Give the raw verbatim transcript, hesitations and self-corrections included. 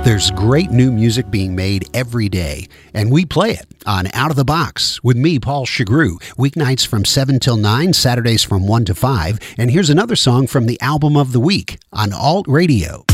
There's great new music being made every day, and we play it on Out of the Box with me, Paul Chagru, weeknights from seven till nine, Saturdays from one to five. And here's another song from the album of the week on Alt Radio.